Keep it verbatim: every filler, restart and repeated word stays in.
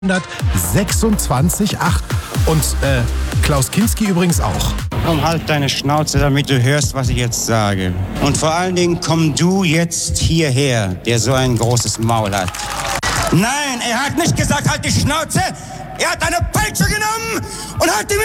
sechsundzwanzig Komma acht. Und äh, Klaus Kinski übrigens auch. Komm, halt deine Schnauze, damit du hörst, was ich jetzt sage. Und vor allen Dingen komm du jetzt hierher, der so ein großes Maul hat. Nein, er hat nicht gesagt, halt die Schnauze. Er hat eine Peitsche genommen und hat die